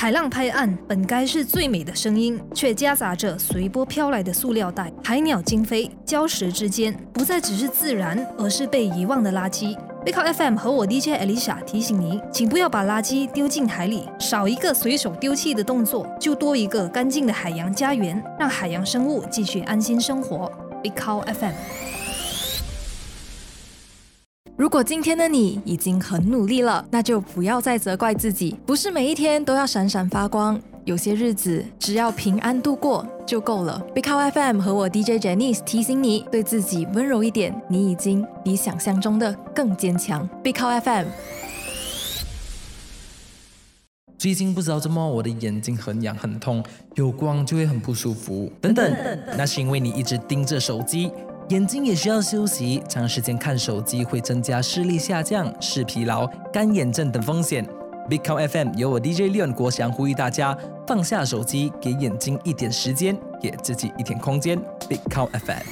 海浪拍岸本该是最美的声音，却夹杂着随波飘来的塑料袋、海鸟惊飞，礁石之间不再只是自然，而是被遗忘的垃圾。Big Hot FM 和我 DJ Alicia 提醒你，请不要把垃圾丢进海里，少一个随手丢弃的动作，就多一个干净的海洋家园，让海洋生物继续安心生活。Big Hot FM。 如果今天的你已经很努力了，那就不要再责怪自己，不是每一天都要闪闪发光，有些日子只要平安度过就够了。Big Hot FM 和我 DJ Janice 提醒你，对自己温柔一点，你已经比想象中的更坚强。Big Hot FM。 最近不知道怎么我的眼睛很痒很痛，有光就会很不舒服等等，那是因为你一直盯着手机，眼睛也需要休息，长时间看手机会增加视力下降、视疲劳、干眼症等风险。Big Hot FM 由我 DJ Leon 国祥呼吁大家放下手机，给眼睛一点时间，给自己一点空间。Big Hot FM。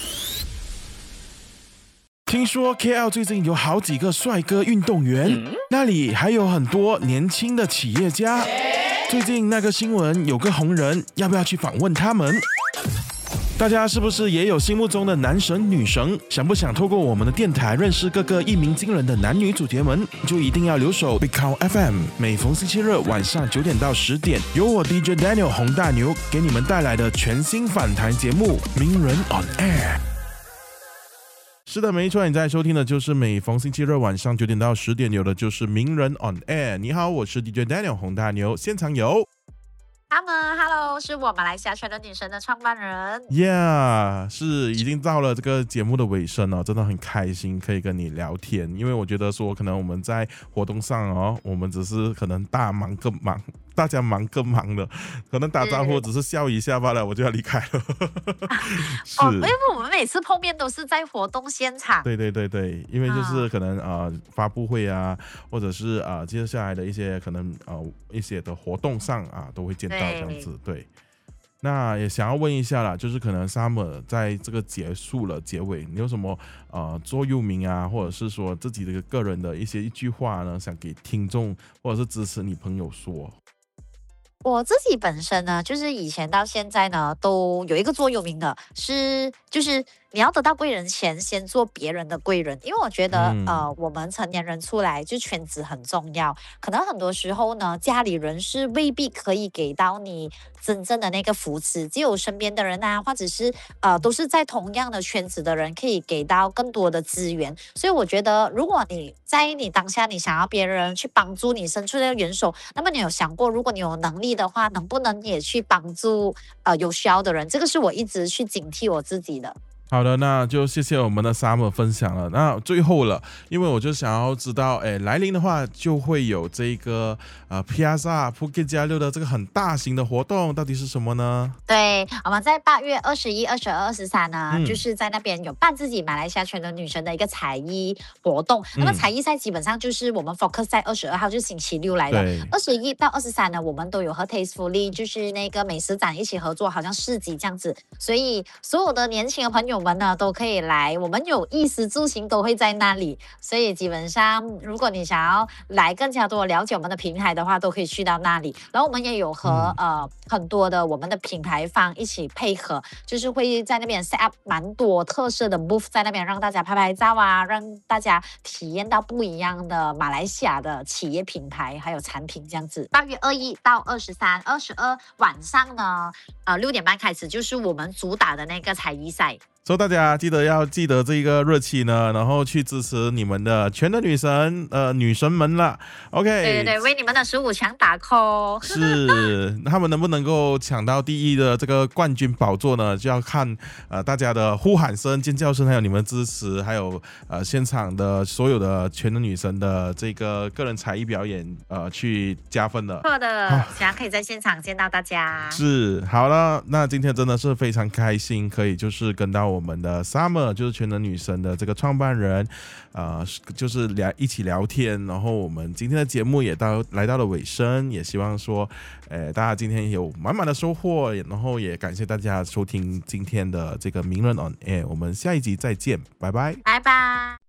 听说 KL 最近有好几个帅哥运动员，那里还有很多年轻的企业家。最近那个新闻有个红人，要不要去访问他们？大家是不是也有心目中的男神女神？想不想透过我们的电台认识各个一鸣惊人的男女主角们？就一定要留守 Big Hot FM， 每逢星期日晚上9点到10点，由我 DJ Daniel 洪大牛给你们带来的全新访谈节目《名人 on Air》。是的，没错，你在收听的就是每逢星期日晚上9点到10点有的就是《名人 on Air》。你好，我是 DJ Daniel 洪大牛，现场有。 他们 Hello， 是我马来西亚全能女神的创办人。 是已经到了这个节目的尾声了，真的很开心可以跟你聊天，因为我觉得说可能我们在活动上我们只是可能大忙更忙，大家忙更忙的，可能打招呼只是笑一下罢了，我就要离开了。 因为我们每次碰面都是在活动现场。 对，因为就是可能发布会啊，或者是接下来的一些可能一些的活动上都会见到这样子。对，那也想要问一下啦，就是可能 Summer 在这个结束了结尾，你有什么座右铭啊，或者是说自己的个人的一句话呢，想给听众或者是支持你朋友说？ 我自己本身呢，就是以前到现在呢，都有一个座右铭的，就是你要得到贵人前，先做别人的贵人。因为我觉得我们成年人出来就圈子很重要，可能很多时候呢，家里人是未必可以给到你真正的那个扶持，只有身边的人啊，或者是都是在同样的圈子的人可以给到更多的资源。所以我觉得，如果你在你当下你想要别人去帮助你伸出那个援手，那么你有想过，如果你有能力的话，能不能也去帮助有需要的人？这个是我一直去警惕我自己的。 好的，那就谢谢我们的 Summer 分享了。那最后了，因为我就想要知道，来临的话就会有这个Piazza Phuket 6的这个很大型的活动，到底是什么呢？ 对，我们在8月21、22、23呢，就是在那边有办自己马来西亚全能女神的一个才艺活动。那么才艺赛基本上就是我们 focus 在22号，就是星期六来的。21到23呢，我们都有和 Tastefully 就是那个美食展一起合作，好像市集这样子。所以所有的年轻的朋友们呢都可以来，我们有衣食住行都会在那里，所以基本上如果你想要来更加多了解我们的平台的话，都可以去到那里。然后我们也有和很多的我们的品牌方一起配合，就是会在那边 set up 蛮多特色的 booth 在那边，让大家拍拍照啊，让大家体验到不一样的马来西亚的企业品牌还有产品这样子。8月21到23、22晚上呢，6点半开始就是我们主打的那个才艺赛。 所以大家记得这个日期呢，然后去支持你们的全能女神女神们啦。OK， 对，为你们的15强打 call。 是，他们能不能够抢到第一的这个冠军宝座呢？就要看大家的呼喊声、尖叫声，还有你们支持，还有现场的所有的全能女神的这个个人才艺表演去加分的。 错的，希望可以在现场见到大家。 是，好了，那今天真的是非常开心，可以就是跟到我们的 Summer 就是全能女神的这个创办人，就是一起聊天，然后我们今天的节目也来到了尾声，也希望说，大家今天有满满的收获，然后也感谢大家收听今天的这个名人 on air， 我们下一集再见，拜拜， 拜拜。